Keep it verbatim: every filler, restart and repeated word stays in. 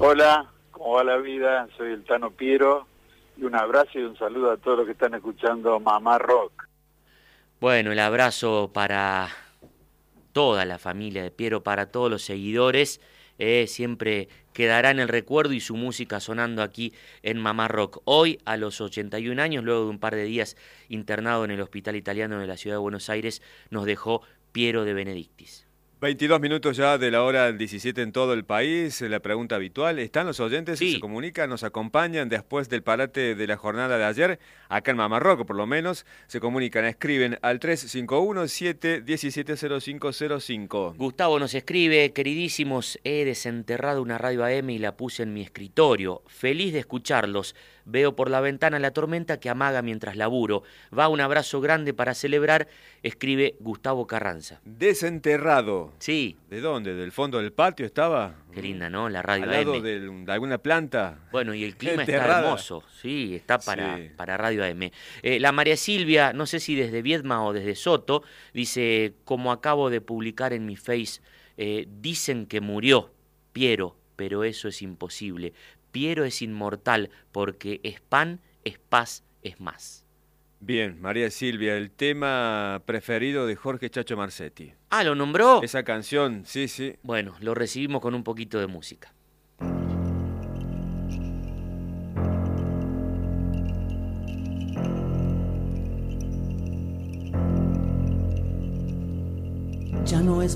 Hola, ¿cómo va la vida? Soy el Tano Piero y un abrazo y un saludo a todos los que están escuchando Mamá Rock. Bueno, el abrazo para toda la familia de Piero, para todos los seguidores. Eh, siempre quedará en el recuerdo y su música sonando aquí en Mamá Rock. Hoy, a los ochenta y un años, luego de un par de días internado en el Hospital Italiano de la Ciudad de Buenos Aires, nos dejó Piero de Benedictis. veintidós minutos ya de la hora diecisiete en todo el país. La pregunta habitual: ¿están los oyentes? ¿Se Sí, comunican? ¿Nos acompañan después del parate de la jornada de ayer? Acá en Mamá Rock, por lo menos, se comunican, escriben al tres cinco uno, siete uno siete, cero cinco cero cinco. Gustavo nos escribe: queridísimos, he desenterrado una radio A M y la puse en mi escritorio. Feliz de escucharlos. Veo por la ventana la tormenta que amaga mientras laburo. Va un abrazo grande para celebrar, escribe Gustavo Carranza. Desenterrado. Sí, ¿De dónde? ¿Del fondo del patio estaba? qué linda, ¿no? La radio ¿Al lado A M. del- de alguna planta? Bueno, y el clima está Enterrada. hermoso, sí, está para, Sí. para Radio A M. Eh, la María Silvia, no sé si desde Viedma o desde Soto, dice: como acabo de publicar en mi Face, eh, dicen que murió Piero, pero eso es imposible. Piero es inmortal porque es pan, es paz, es más. Bien, María Silvia, el tema preferido de Jorge Chacho Marcetti. Ah, ¿lo nombró? Esa canción, sí, sí. Bueno, lo recibimos con un poquito de música. Ya no es